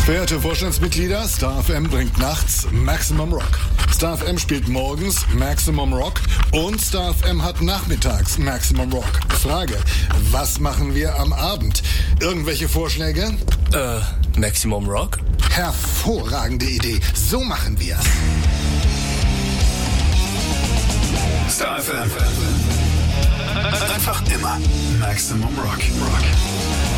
Verehrte Vorstandsmitglieder, Star FM bringt nachts Maximum Rock. Star FM spielt morgens Maximum Rock und Star FM hat nachmittags Maximum Rock. Frage, was machen wir am Abend? Irgendwelche Vorschläge? Maximum Rock? Hervorragende Idee. So machen wir's. Star FM. Einfach immer Maximum Rock.